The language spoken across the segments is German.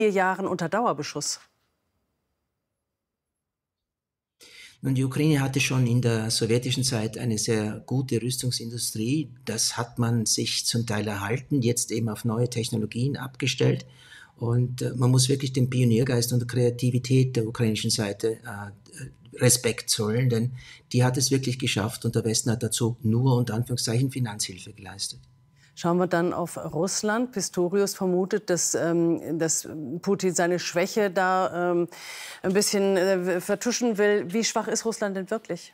Jahren unter Dauerbeschuss? Nun, die Ukraine hatte schon in der sowjetischen Zeit eine sehr gute Rüstungsindustrie. Das hat man sich zum Teil erhalten, jetzt eben auf neue Technologien abgestellt. Und man muss wirklich dem Pioniergeist und der Kreativität der ukrainischen Seite Respekt zollen, denn die hat es wirklich geschafft und der Westen hat dazu nur unter Anführungszeichen Finanzhilfe geleistet. Schauen wir dann auf Russland. Pistorius vermutet, dass Putin seine Schwäche da ein bisschen vertuschen will. Wie schwach ist Russland denn wirklich?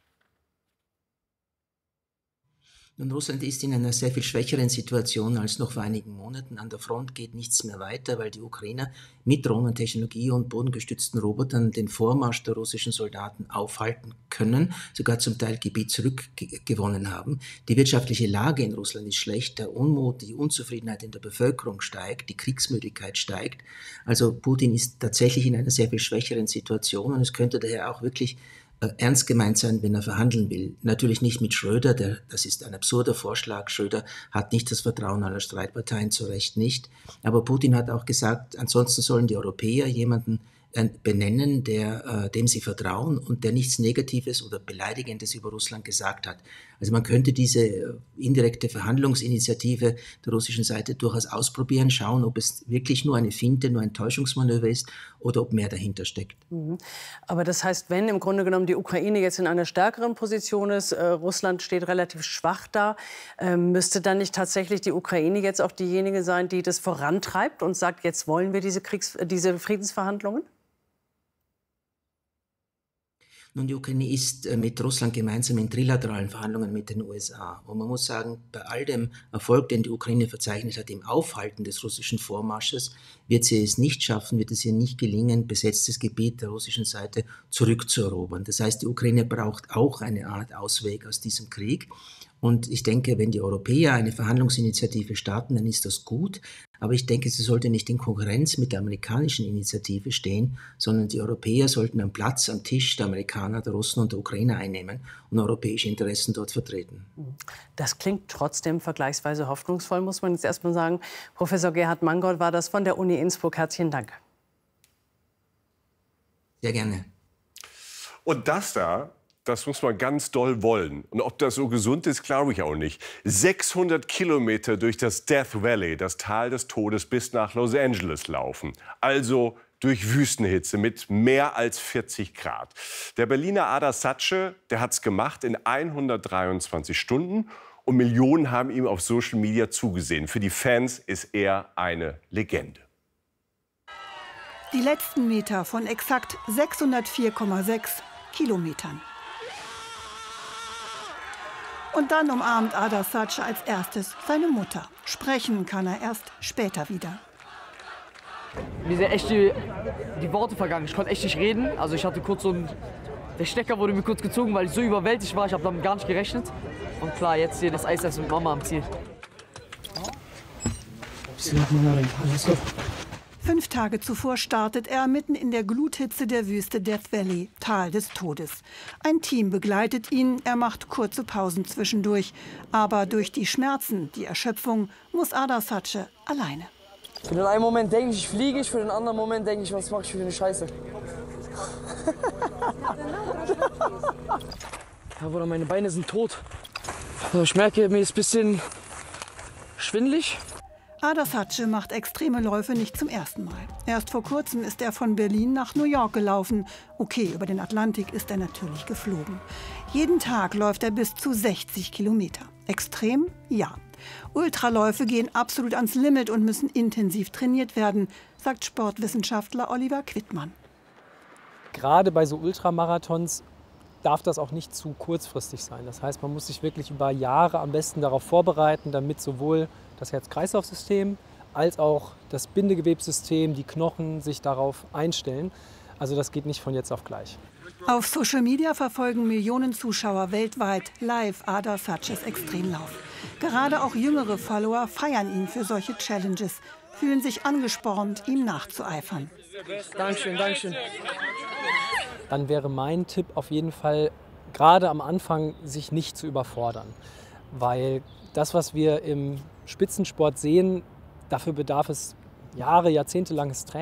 Nun, Russland ist in einer sehr viel schwächeren Situation als noch vor einigen Monaten. An der Front geht nichts mehr weiter, weil die Ukrainer mit Drohnentechnologie und bodengestützten Robotern den Vormarsch der russischen Soldaten aufhalten können, sogar zum Teil Gebiet zurückgewonnen haben. Die wirtschaftliche Lage in Russland ist schlecht, der Unmut, die Unzufriedenheit in der Bevölkerung steigt, die Kriegsmüdigkeit steigt. Also Putin ist tatsächlich in einer sehr viel schwächeren Situation und es könnte daher auch wirklich ernst gemeint sein, wenn er verhandeln will. Natürlich nicht mit Schröder, das ist ein absurder Vorschlag. Schröder hat nicht das Vertrauen aller Streitparteien, zu Recht nicht. Aber Putin hat auch gesagt, ansonsten sollen die Europäer jemanden benennen, dem sie vertrauen und der nichts Negatives oder Beleidigendes über Russland gesagt hat. Also man könnte diese indirekte Verhandlungsinitiative der russischen Seite durchaus ausprobieren, schauen, ob es wirklich nur eine Finte, nur ein Täuschungsmanöver ist oder ob mehr dahinter steckt. Aber das heißt, wenn im Grunde genommen die Ukraine jetzt in einer stärkeren Position ist, Russland steht relativ schwach da, müsste dann nicht tatsächlich die Ukraine jetzt auch diejenige sein, die das vorantreibt und sagt, jetzt wollen wir diese Friedensverhandlungen? Nun, die Ukraine ist mit Russland gemeinsam in trilateralen Verhandlungen mit den USA. Und man muss sagen, bei all dem Erfolg, den die Ukraine verzeichnet hat im Aufhalten des russischen Vormarsches, wird sie es nicht schaffen, wird es ihr nicht gelingen, besetztes Gebiet der russischen Seite zurückzuerobern. Das heißt, die Ukraine braucht auch eine Art Ausweg aus diesem Krieg. Und ich denke, wenn die Europäer eine Verhandlungsinitiative starten, dann ist das gut. Aber ich denke, sie sollte nicht in Konkurrenz mit der amerikanischen Initiative stehen, sondern die Europäer sollten einen Platz am Tisch der Amerikaner, der Russen und der Ukrainer einnehmen und europäische Interessen dort vertreten. Das klingt trotzdem vergleichsweise hoffnungsvoll, muss man jetzt erst mal sagen. Professor Gerhard Mangold war das von der Uni Innsbruck. Herzlichen Dank. Sehr gerne. Und das muss man ganz doll wollen. Und ob das so gesund ist, glaube ich auch nicht. 600 Kilometer durch das Death Valley, das Tal des Todes, bis nach Los Angeles laufen. Also durch Wüstenhitze mit mehr als 40 Grad. Der Berliner Ada Satsche, der hat es gemacht in 123 Stunden. Und Millionen haben ihm auf Social Media zugesehen. Für die Fans ist er eine Legende. Die letzten Meter von exakt 604,6 Kilometern. Und dann umarmt Ada Satsche als erstes seine Mutter. Sprechen kann er erst später wieder. Mir sind echt die Worte vergangen. Ich konnte echt nicht reden. Also ich hatte kurz der Stecker wurde mir kurz gezogen, weil ich so überwältigt war. Ich habe damit gar nicht gerechnet. Und klar, jetzt hier das Eis essen mit Mama am Ziel. 5 Tage zuvor startet er mitten in der Gluthitze der Wüste Death Valley, Tal des Todes. Ein Team begleitet ihn, er macht kurze Pausen zwischendurch. Aber durch die Schmerzen, die Erschöpfung, muss Ada Satsche alleine. Für den einen Moment denke ich, fliege ich, für den anderen Moment denke ich, was mache ich für eine Scheiße. Ja, Bruder, meine Beine sind tot. Ich merke, mir ist ein bisschen schwindelig. Ada Satsche macht extreme Läufe nicht zum ersten Mal. Erst vor kurzem ist er von Berlin nach New York gelaufen. Okay, über den Atlantik ist er natürlich geflogen. Jeden Tag läuft er bis zu 60 Kilometer. Extrem? Ja. Ultraläufe gehen absolut ans Limit und müssen intensiv trainiert werden, sagt Sportwissenschaftler Oliver Quittmann. Gerade bei so Ultramarathons darf das auch nicht zu kurzfristig sein. Das heißt, man muss sich wirklich über Jahre am besten darauf vorbereiten, damit sowohl das Herz-Kreislauf-System als auch das Bindegewebssystem, die Knochen sich darauf einstellen. Also das geht nicht von jetzt auf gleich. Auf Social Media verfolgen Millionen Zuschauer weltweit live Ada Satsches Extremlauf. Gerade auch jüngere Follower feiern ihn für solche Challenges, fühlen sich angespornt, ihm nachzueifern. Dankeschön, Dankeschön. Dann wäre mein Tipp auf jeden Fall, gerade am Anfang sich nicht zu überfordern. Weil das, was wir im Spitzensport sehen, dafür bedarf es jahrzehntelanges Training.